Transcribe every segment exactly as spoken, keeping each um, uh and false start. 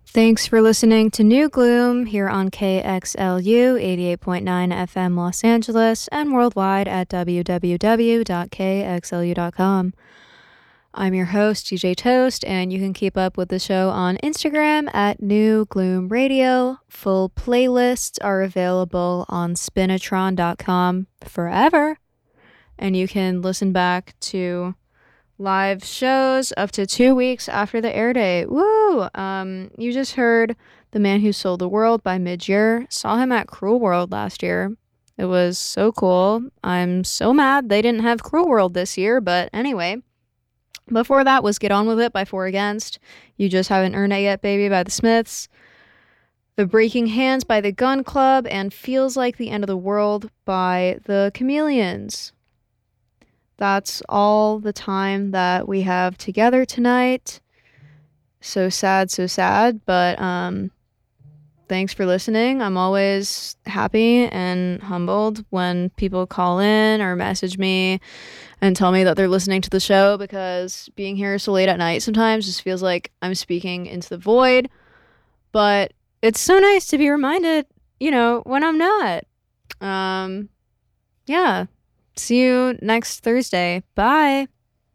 Thanks for listening to New Gloom here on K X L U eighty-eight point nine F M Los Angeles and worldwide at w w w dot k x l u dot com. I'm your host, D J Toast, and you can keep up with the show on Instagram at New Gloom Radio. Full playlists are available on spinatron dot com forever, and you can listen back to live shows up to two weeks after the air date. Woo! Um, you just heard The Man Who Sold the World by Midyear. Saw him at Cruel World last year. It was so cool. I'm so mad they didn't have Cruel World this year, but anyway. Before that was Get On With It by Four Against. You Just Haven't Earned It Yet, Baby by The Smiths. The Breaking Hands by The Gun Club, and Feels Like the End of the World by The Chameleons. That's all the time that we have together tonight. So sad, so sad, but um, thanks for listening. I'm always happy and humbled when people call in or message me and tell me that they're listening to the show, because being here so late at night sometimes just feels like I'm speaking into the void. But it's so nice to be reminded, you know, when I'm not. Um, yeah. See you next Thursday. Bye.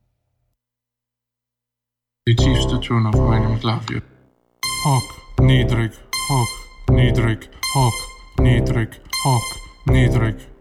Die tiefste Ton auf meinem Klavier. Hoch, niedrig, hoch, niedrig, hoch, niedrig, hoch, niedrig.